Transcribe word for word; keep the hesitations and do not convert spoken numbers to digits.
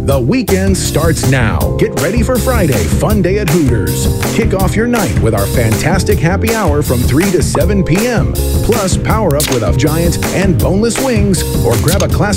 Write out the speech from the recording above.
The weekend starts now. Get ready for Friday, fun day at Hooters. Kick off your night with our fantastic happy hour from three to seven p.m. Plus, power up with a giant and boneless wings or grab a classic